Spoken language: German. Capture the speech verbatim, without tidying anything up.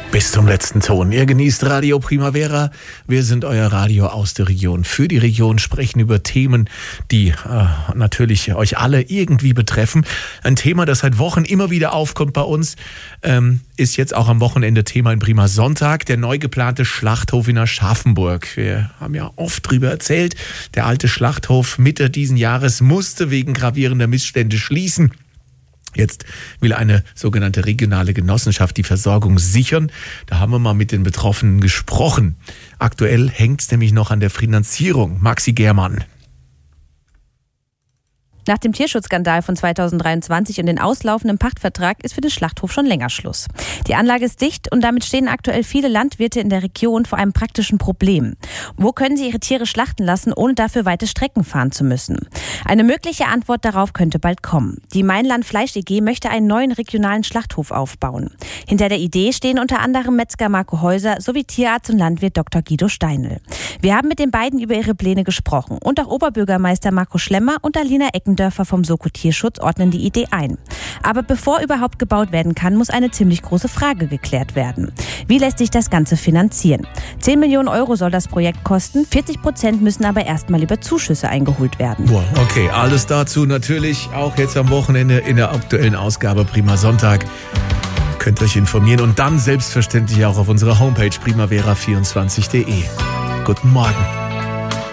Bis zum letzten Ton. Ihr genießt Radio Primavera. Wir sind euer Radio aus der Region. Für die Region sprechen über Themen, die äh, natürlich euch alle irgendwie betreffen. Ein Thema, das seit Wochen immer wieder aufkommt bei uns, ähm, ist jetzt auch am Wochenende Thema in Prima Sonntag. Der neu geplante Schlachthof in Aschaffenburg. Wir haben ja oft drüber erzählt. Der alte Schlachthof Mitte diesen Jahres musste wegen gravierender Missstände schließen. Jetzt will eine sogenannte regionale Genossenschaft die Versorgung sichern. Da haben wir mal mit den Betroffenen gesprochen. Aktuell hängt es nämlich noch an der Finanzierung. Maxi Germann. Nach dem Tierschutzskandal von zweitausenddreiundzwanzig und den auslaufenden Pachtvertrag ist für den Schlachthof schon länger Schluss. Die Anlage ist dicht und damit stehen aktuell viele Landwirte in der Region vor einem praktischen Problem. Wo können sie ihre Tiere schlachten lassen, ohne dafür weite Strecken fahren zu müssen? Eine mögliche Antwort darauf könnte bald kommen. Die Mainland Fleisch E G möchte einen neuen regionalen Schlachthof aufbauen. Hinter der Idee stehen unter anderem Metzger Marco Häuser sowie Tierarzt und Landwirt Doktor Guido Steinl. Wir haben mit den beiden über ihre Pläne gesprochen und auch Oberbürgermeister Marco Schlemmer und Alina Eckendörfer vom Soko Tierschutz ordnen die Idee ein. Aber bevor überhaupt gebaut werden kann, muss eine ziemlich große Frage geklärt werden. Wie lässt sich das Ganze finanzieren? zehn Millionen Euro soll das Projekt kosten, vierzig Prozent müssen aber erstmal über Zuschüsse eingeholt werden. Boah, okay, alles dazu natürlich auch jetzt am Wochenende in der aktuellen Ausgabe Prima Sonntag. Könnt euch informieren und dann selbstverständlich auch auf unserer Homepage primavera vierundzwanzig punkt de. Guten Morgen.